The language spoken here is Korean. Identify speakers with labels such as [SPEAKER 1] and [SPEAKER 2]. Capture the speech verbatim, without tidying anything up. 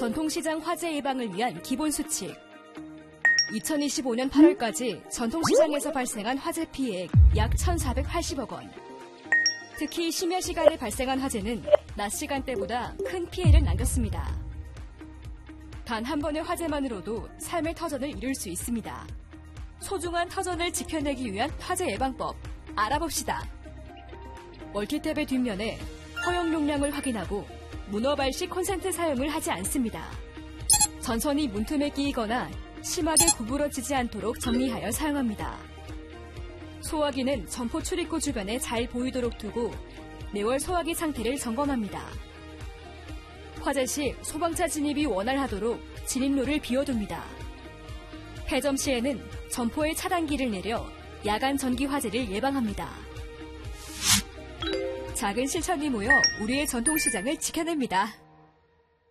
[SPEAKER 1] 전통시장 화재 예방을 위한 기본 수칙. 이천이십오 년 팔월까지 전통시장에서 발생한 화재 피해액 약 천사백팔십억 원. 특히 심야 시간에 발생한 화재는 낮 시간대보다 큰 피해를 남겼습니다. 단 한 번의 화재만으로도 삶의 터전을 이룰 수 있습니다. 소중한 터전을 지켜내기 위한 화재 예방법 알아봅시다. 멀티탭의 뒷면에 허용 용량을 확인하고 문어 발식 콘센트 사용을 하지 않습니다. 전선이 문틈에 끼이거나 심하게 구부러지지 않도록 정리하여 사용합니다. 소화기는 점포 출입구 주변에 잘 보이도록 두고 매월 소화기 상태를 점검합니다. 화재 시 소방차 진입이 원활하도록 진입로를 비워둡니다. 폐점 시에는 점포에 차단기를 내려 야간 전기 화재를 예방합니다. 작은 실천이 모여 우리의 전통시장을 지켜냅니다.